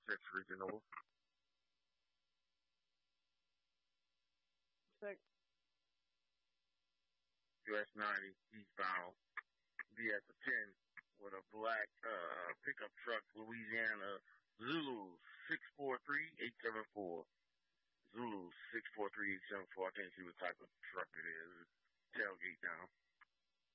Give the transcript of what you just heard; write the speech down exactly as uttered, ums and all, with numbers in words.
six Regional. Six. U S ninety eastbound. Be at the ten with a black uh pickup truck, Louisiana Zulu six four three eight seven four. Zulu six four three eight seven four. I can't see what type of truck it is. Tailgate down.